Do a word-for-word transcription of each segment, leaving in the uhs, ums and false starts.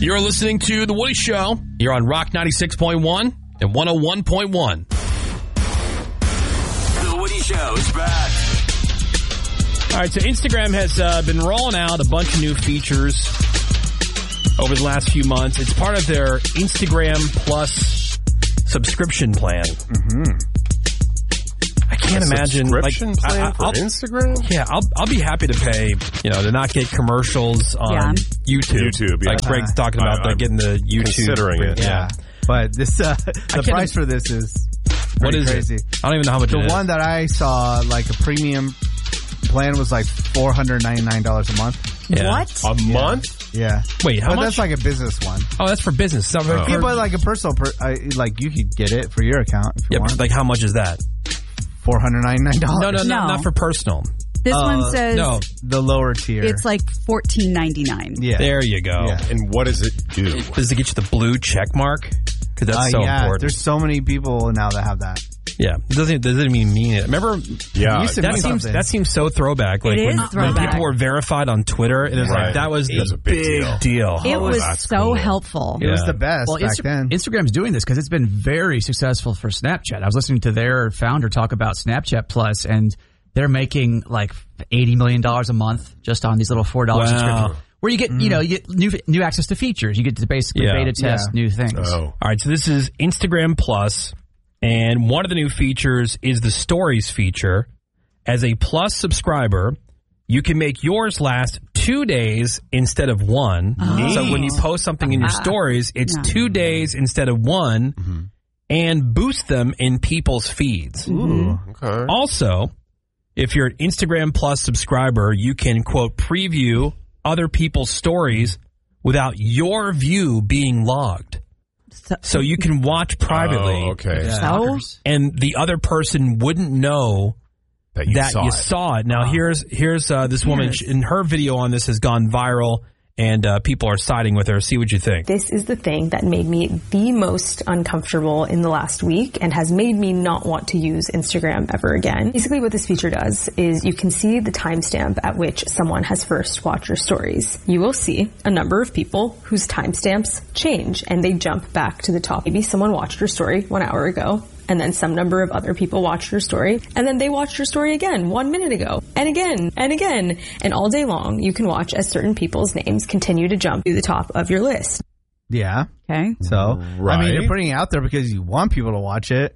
You're listening to The Woody Show. You're on Rock ninety-six point one and one oh one point one. The Woody Show is back. All right, so Instagram has uh, been rolling out a bunch of new features over the last few months. It's part of their Instagram Plus subscription plan. Mm-hmm. I can't a imagine subscription like plan I, I, for I'll, Instagram. Yeah, I'll I'll be happy to pay, you know, to not get commercials on Yeah. YouTube. YouTube, yeah. Like Greg's talking I- about, I'm like getting the YouTube. considering it. Yeah. Yeah. But this, uh, the can't price im- for this is What pretty is crazy. it? I don't even know how much The it is. one that I saw, like a premium plan, was like four hundred ninety-nine dollars a month. Yeah. What? A month? Yeah. Wait, how but much? that's like a business one. Oh, that's for business. It's not for- Oh. Yeah, but like a personal, per, uh, like you could get it for your account if you yeah, want. but like how much is that? four hundred ninety-nine dollars. No, no, no, No. not for personal. This Uh, one says No, The lower tier. it's like fourteen ninety-nine. yeah. there you go. Yeah. And what does it do? Does it get you the blue check mark? Because that's Uh, so yeah, important. there's so many people now that have that. Yeah, it doesn't doesn't even mean it. Remember, Yeah. Used to that be seems something. that seems so throwback. Like It when, is when throwback. people were verified on Twitter, and it was Right. like that was It was the a big big deal. deal. It was that's so cool. helpful. It was Yeah. the best Well, back Insta- then. Instagram's doing this because it's been very successful for Snapchat. I was listening to their founder talk about Snapchat Plus, and they're making like eighty million dollars a month just on these little four dollars Wow. subscriptions. Where you get, you know, you get new new access to features. You get to basically Yeah. beta test Yeah. new things. Oh. All right, so this is Instagram Plus, and one of the new features is the Stories feature. As a Plus subscriber, you can make yours last two days instead of one. So when you post something in your Stories, it's Yeah. two days instead of one, Mm-hmm. and boost them in people's feeds. Ooh. Okay. Also, if you're an Instagram Plus subscriber, you can, quote, preview other people's stories without your view being logged. So, So you can watch privately, Oh, okay. Yeah. So? Stalkers. and the other person wouldn't know That you that saw you it. saw it. Now, here's here's uh, this woman, Yes. in her video on this has gone viral, and uh, people are siding with her. See what you think. This is the thing that made me the most uncomfortable in the last week and has made me not want to use Instagram ever again. Basically what this feature does is you can see the timestamp at which someone has first watched your stories. You will see a number of people whose timestamps change and they jump back to the top. Maybe someone watched your story one hour ago, and then some number of other people watched your story, and then they watched your story again one minute ago, and again, and again. And all day long, you can watch as certain people's names continue to jump to the top of your list. Yeah. okay. So, I Right. mean, you're putting it out there because you want people to watch it.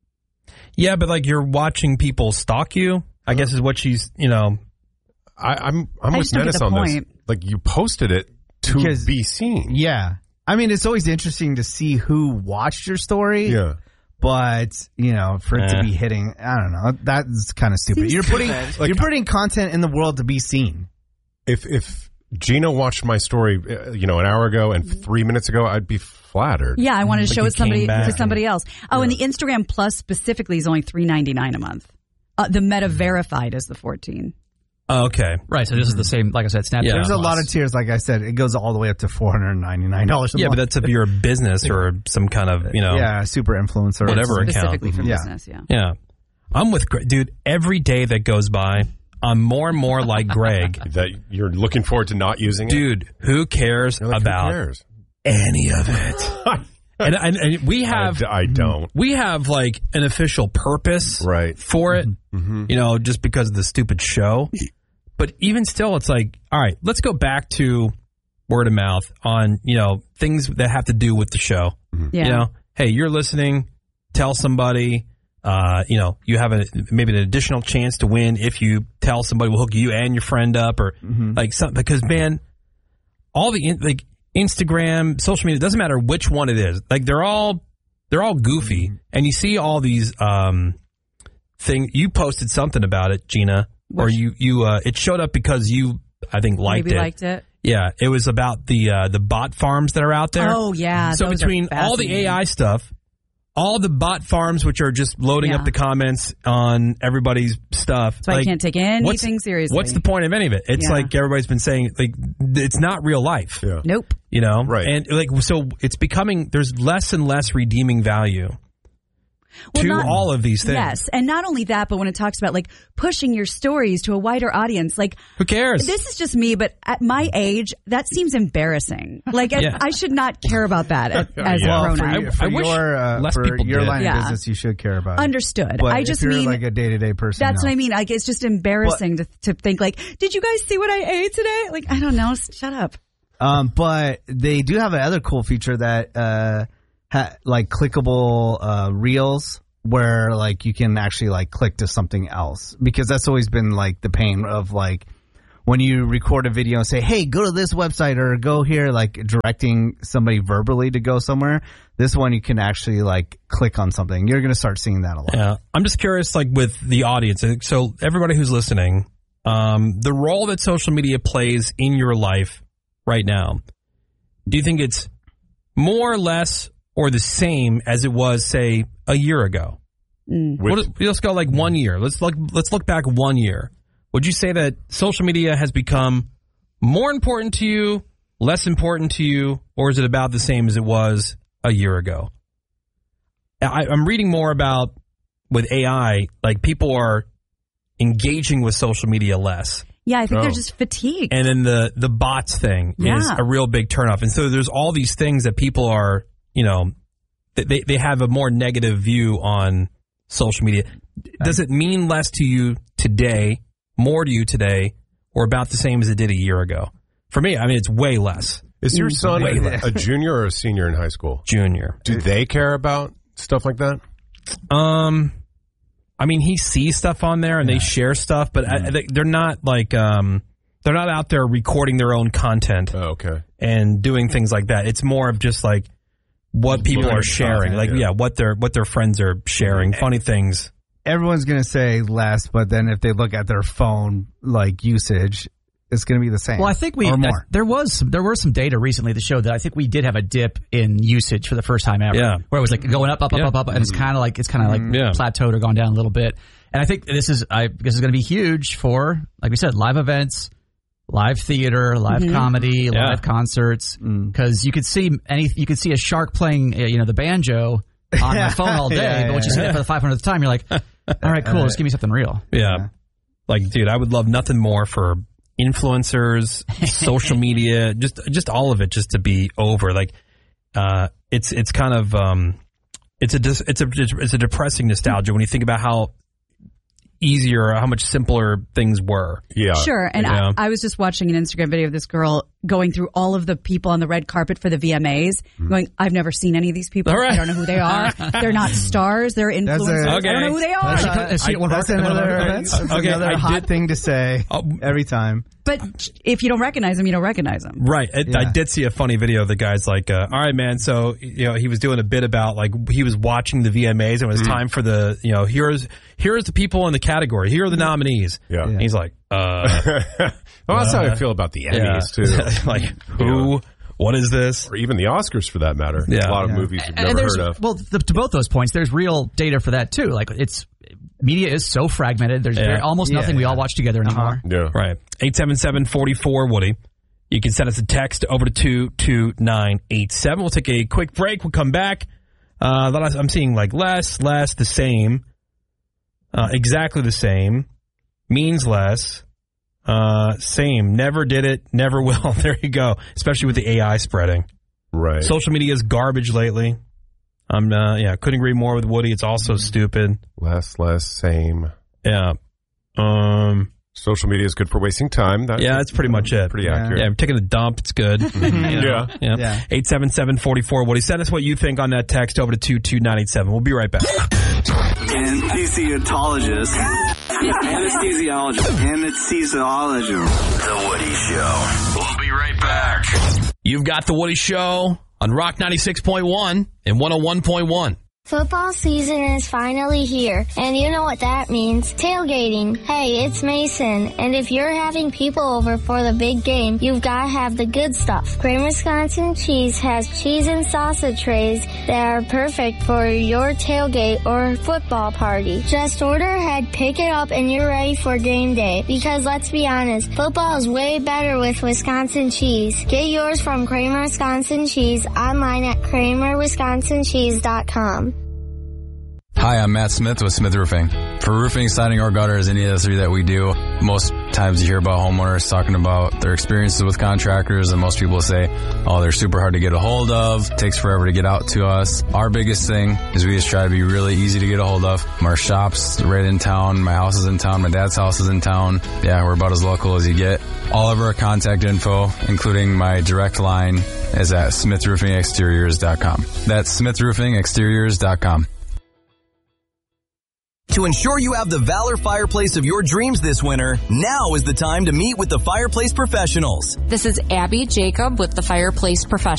Yeah, but like you're watching people stalk you, I guess is what she's, you know. I, I'm I'm I with just don't get Dennis the on this. point. Like you posted it to Because- be seen. Yeah. I mean, it's always interesting to see who watched your story. Yeah. But, you know, for it Eh. to be hitting, I don't know. That's kind of stupid. You're putting you're putting content in the world to be seen. If if Gina watched my story, uh, you know, an hour ago and three minutes ago, I'd be flattered. Yeah, I wanted to But show you it somebody came back to somebody else. Oh, and the Instagram Plus specifically is only three ninety-nine a month. Uh, the Meta Verified is the fourteen. Oh, okay. Right. So this is the same, like I said, Snapchat. Yeah. There's a Plus. lot of tiers, like I said. It goes all the way up to four hundred ninety-nine dollars a Yeah, but month. that's if you're a business or some kind of, you know. yeah, super influencer. Whatever. account. Specifically for Yeah. business, yeah. Yeah. I'm with Greg. Dude, every day that goes by, I'm more and more like Greg. That you're looking forward to not using it. Dude, who cares You're like, who about cares? any of it? and, and, and we have I, I don't. we have like an official purpose Right. for it, Mm-hmm. you know, just because of the stupid show. But even still, it's like, all right, let's go back to word of mouth on, you know, things that have to do with the show. Yeah. You know, hey, you're listening, tell somebody, uh, you know, you have a, maybe an additional chance to win if you tell somebody, we'll hook you and your friend up, or like something, because man, all the, in, like Instagram, social media, it doesn't matter which one it is. Like they're all, they're all goofy. And you see all these, um, thing, you posted something about it, Gina, or you, you, uh, it showed up because you, I think, liked Maybe it. liked it. Yeah, it was about the uh, the bot farms that are out there. Oh, yeah. So those are between all the A I fascinating. stuff, all the bot farms which are just loading Yeah. up the comments on everybody's stuff. So I can't take anything what's, seriously. What's the point of any of it? It's Yeah. like everybody's been saying, like it's not real life. Yeah. Nope. You know, Right. And like so, it's becoming there's less and less redeeming value Well, to not- all of these things. Yes, and not only that, but when it talks about like pushing your stories to a wider audience, like Who cares? this is just me, but at my age, that seems embarrassing. Like Yeah. I should not care about that as, as Yeah. a grown for, up. you- for I wish your uh, less for people your did. line Yeah. of business, you should care about it. Understood. But I just if you're mean like a day to day person. that's no. what I mean. Like it's just embarrassing to to think like, did you guys see what I ate today? Like I don't know. Shut up. Um, but they do have another cool feature that uh, ha- like clickable uh, reels, where like you can actually like click to something else, because that's always been like the pain of like when you record a video and say, hey, go to this website or go here, like directing somebody verbally to go somewhere. This one you can actually like click on something. You're going to start seeing that a lot. Yeah, I'm just curious, like with the audience. So everybody who's listening, um, the role that social media plays in your life right now, do you think it's more or less or the same as it was, say, a year ago? With- What, let's go like one year. Let's look. Let's look back one year. Would you say that social media has become more important to you, less important to you, or is it about the same as it was a year ago? I, I'm reading more about with A I, like people are engaging with social media less. Yeah, I think Oh. they're just fatigued. And then the, the bots thing is Yeah. a real big turnoff. And so there's all these things that people are, you know, they, they have a more negative view on social media. Does it mean less to you today, more to you today, or about the same as it did a year ago? For me, I mean, it's way less. Is your son Way a, less. a junior or a senior in high school? Junior. Do they care about stuff like that? Um, I mean, he sees stuff on there and they share stuff, but I, they, they're not like, um, they're not out there recording their own content Oh, okay. and doing things like that. It's more of just like what people Looking are at sharing, content, like yeah. yeah, what their what their friends are sharing, funny things. Everyone's going to say less, but then if they look at their phone like usage, it's going to be the same. Well, I think we or more. there was some, there were some data recently that showed that I think we did have a dip in usage for the first time ever. Yeah. Where it was like going up, up, up, Yeah. up, up, and it's kind of like it's kind of like Yeah. plateaued or gone down a little bit. And I think this is I this is going to be huge for, like we said, live events, live theater, live comedy, Yeah. live concerts, because you could see any you could see a shark playing uh, you know the banjo on my phone all day, Yeah, but once you yeah, see it for the five hundredth time, you're like, all right, cool, just give me something real. Yeah. Like, dude, I would love nothing more for influencers, social media, just just all of it just to be over. Like, uh, it's it's kind of um, it's a dis- it's a it's a depressing nostalgia when you think about how easier, how much simpler things were. Yeah. Sure. And Yeah. I, I was just watching an Instagram video of this girl going through all of the people on the red carpet for the V M As, going, I've never seen any of these people. All right. I don't know who they are. They're not stars. They're influencers. a- I don't know who they are. That's, Is she at one of that's our- one of our another, events? that's Okay, another I hot did- thing to say Oh. every time. But if you don't recognize them, you don't recognize them. Right. It, Yeah. I did see a funny video of the guy's like, uh, all right, man. So, you know, he was doing a bit about like he was watching the V M As and it was time for the, you know, here's, here's the people in the category. Here are the nominees. Yeah. And he's like, uh, Well, that's how Uh, I feel about the yeah. Emmys, too. like, who, what is this? Or even the Oscars, for that matter. Yeah. A lot of Yeah. movies you've And never there's- heard of. Well, the, to both those points, there's real data for that too. Like it's media is so fragmented. There's Yeah. very, almost Yeah, nothing we yeah. all watch together anymore. Yeah. Right. eight seven seven, four four, Woody. You can send us a text over to two two nine eight seven. We'll take a quick break. We'll come back. Uh, that I- I'm seeing like less, less, the same, uh, exactly the same, means less, uh, same, never did it, never will. There you go. Especially with the A I spreading. Right. Social media is garbage lately. I'm, uh, yeah, couldn't agree more with Woody. It's also stupid. Less, less, same. Yeah. Um, Social media is good for wasting time. That, yeah, that's pretty much it. pretty Yeah. accurate. Yeah, I'm taking a dump. It's good. You know, Yeah. yeah. Yeah. eight seven seven, four four, Woody. Send us what you think on that text over to two two nine eight seven. We'll be right back. Anesthesiologist. Anesthesiologist. Anesthesiologist. The Woody Show. We'll be right back. You've got The Woody Show on Rock ninety-six point one and one oh one point one. Football season is finally here, and you know what that means. Tailgating. Hey, it's Mason, and if you're having people over for the big game, you've got to have the good stuff. Kramer Wisconsin Cheese has cheese and salsa trays that are perfect for your tailgate or football party. Just order ahead, pick it up, and you're ready for game day. Because let's be honest, football is way better with Wisconsin cheese. Get yours from Kramer Wisconsin Cheese online at kramer wisconsin cheese dot com. Hi, I'm Matt Smith with Smith Roofing. For roofing, siding, or gutters, any of the three that we do, most times you hear about homeowners talking about their experiences with contractors, and most people say, oh, they're super hard to get a hold of, takes forever to get out to us. Our biggest thing is we just try to be really easy to get a hold of. Our shop's right in town, my house is in town, my dad's house is in town. Yeah, we're about as local as you get. All of our contact info, including my direct line, is at smith roofing exteriors dot com. That's smith roofing exteriors dot com. To ensure you have the Valor fireplace of your dreams this winter, now is the time to meet with the fireplace professionals. This is Abby Jacob with the Fireplace Professionals.